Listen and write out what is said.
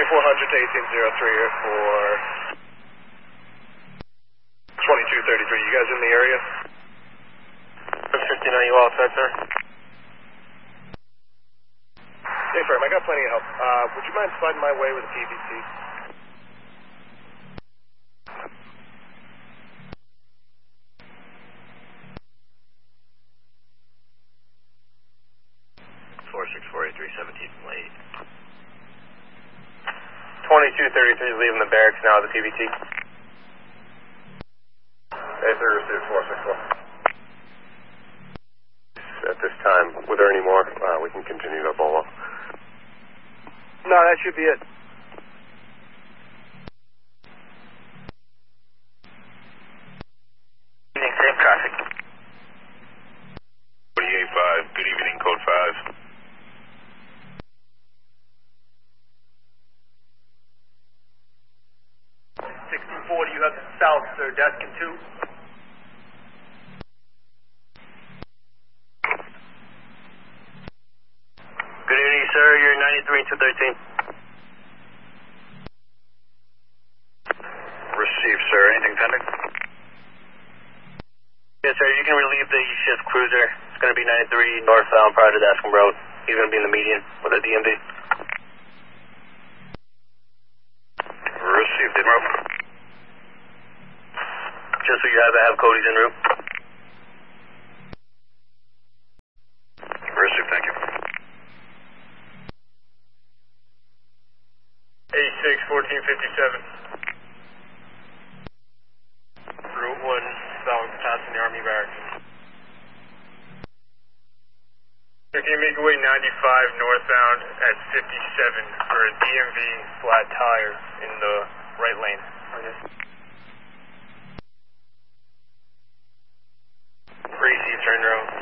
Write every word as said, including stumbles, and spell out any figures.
twenty-four hundred to eighteen oh three for twenty-two thirty-three. You guys in the area? fifty-nine, you all set, sir? Hey, firm, I got plenty of help. Uh, would you mind sliding my way with a P B T? four six four eight three seventeen late. twenty-two thirty-three is leaving the barracks now, the P B T. Hey, sir, received four six four. At this time, were there any more? Uh, we can continue to Bolo. No, that should be it. Evening, same traffic. forty-eight five, good evening, code five. sixteen forty, you have the south, sir, Daskin two. Good evening, sir. You're ninety-three two thirteen. Received, sir. Anything pending? Yes, sir. You can relieve the shift cruiser. It's going to be ninety-three northbound prior to Daskin Road. He's going to be in the median with a D M V. Received, en route. Just so you have it, have Cody's en route. Received, thank you. eighty-six fourteen fifty-seven. Route one, south, passing the Army Barracks. Can you make your way ninety-five northbound at fifty-seven for a D M V flat tire in the right lane? Crazy turn around.